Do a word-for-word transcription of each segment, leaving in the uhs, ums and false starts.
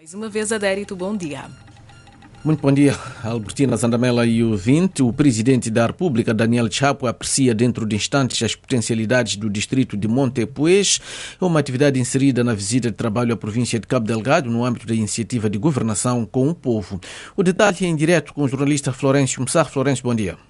Mais uma vez, Adérito, bom dia. Muito bom dia, Albertina Zandamela e o vinte. O presidente da República, Daniel Chapo, aprecia dentro de instantes as potencialidades do distrito de Montepuez. É uma atividade inserida na visita de trabalho à província de Cabo Delgado no âmbito da iniciativa de governação com o povo. O detalhe é em direto com o jornalista Florencio Mussar. Florencio, bom dia.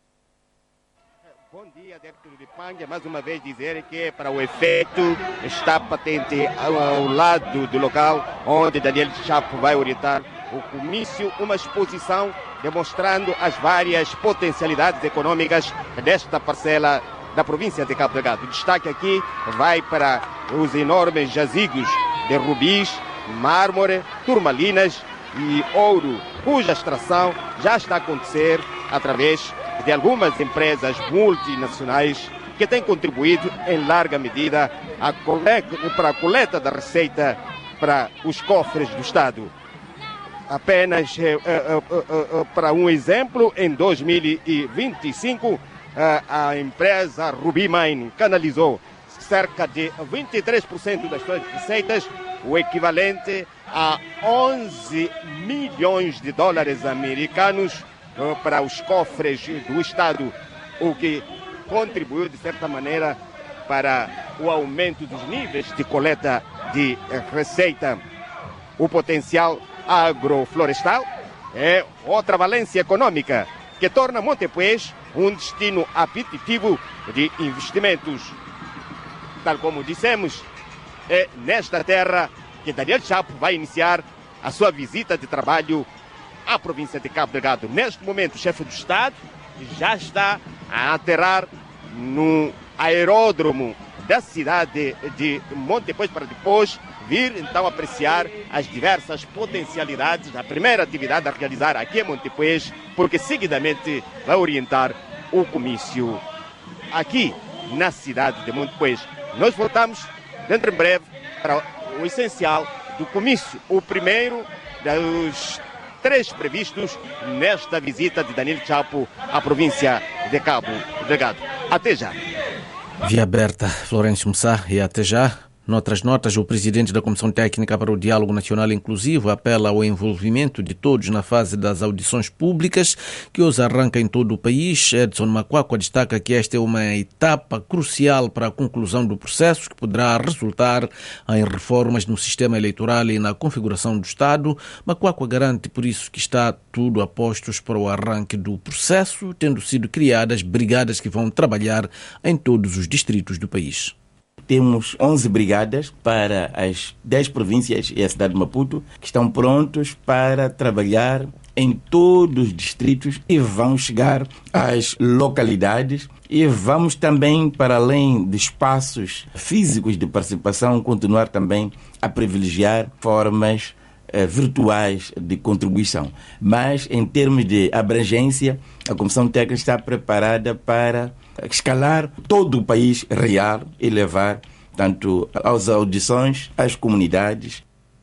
Bom dia, adeptos de Panga. Mais uma vez dizer que para o efeito está patente ao, ao lado do local onde Daniel Chapo vai orientar o comício, uma exposição demonstrando as várias potencialidades econômicas desta parcela da província de Cabo Delgado. O destaque aqui vai para os enormes jazigos de rubis, mármore, turmalinas e ouro, cuja extração já está a acontecer através de algumas empresas multinacionais que têm contribuído em larga medida a coleta, para a coleta da receita para os cofres do Estado. Apenas eh, eh, eh, eh, para um exemplo, em dois mil e vinte e cinco, eh, a empresa Ruby Mine canalizou cerca de vinte e três por cento das suas receitas, o equivalente a onze milhões de dólares americanos eh, para os cofres do Estado, o que contribuiu, de certa maneira, para o aumento dos níveis de coleta de eh, receita. O potencial agroflorestal é outra valência econômica que torna Montepuez um destino apetitivo de investimentos. Tal como dissemos, é nesta terra que Daniel Chapo vai iniciar a sua visita de trabalho à província de Cabo Delgado. Neste momento, o chefe do Estado já está a aterrar no aeródromo da cidade de Montepuez para depois vir então apreciar as diversas potencialidades da primeira atividade a realizar aqui em Montepuez, porque seguidamente vai orientar o comício aqui na cidade de Montepuez. Nós voltamos dentro em breve para o essencial do comício, o primeiro dos três previstos nesta visita de Daniel Chapo à província de Cabo Delgado. Até já. Via aberta, Florencio Mussar, e até já. Noutras notas, o presidente da Comissão Técnica para o Diálogo Nacional Inclusivo apela ao envolvimento de todos na fase das audições públicas, que hoje arranca em todo o país. Edson Macuacua destaca que esta é uma etapa crucial para a conclusão do processo, que poderá resultar em reformas no sistema eleitoral e na configuração do Estado. Macuacua garante, por isso, que está tudo a postos para o arranque do processo, tendo sido criadas brigadas que vão trabalhar em todos os distritos do país. Temos onze brigadas para as dez províncias e a cidade de Maputo, que estão prontos para trabalhar em todos os distritos e vão chegar às localidades e vamos também, para além de espaços físicos de participação, continuar também a privilegiar formas eh, virtuais de contribuição. Mas, em termos de abrangência, a Comissão Técnica está preparada para escalar todo o país real e levar tanto às audições, às comunidades.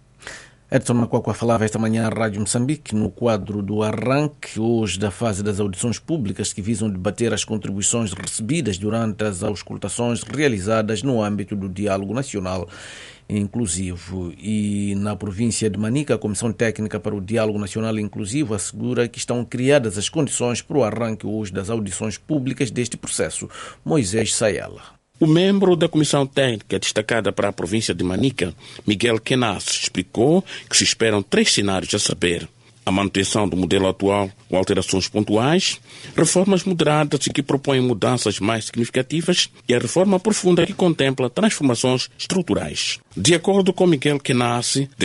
Edson Macuacua falava esta manhã à Rádio Moçambique no quadro do arranque hoje da fase das audições públicas que visam debater as contribuições recebidas durante as auscultações realizadas no âmbito do Diálogo Nacional Inclusivo. E na província de Manica, a Comissão Técnica para o Diálogo Nacional Inclusivo assegura que estão criadas as condições para o arranque hoje das audições públicas deste processo. Moisés Sayala. O membro da Comissão Técnica destacada para a província de Manica, Miguel Kenas, explicou que se esperam três cenários a saber: a manutenção do modelo atual com alterações pontuais, reformas moderadas e que propõem mudanças mais significativas e a reforma profunda que contempla transformações estruturais. De acordo com Miguel Kenas,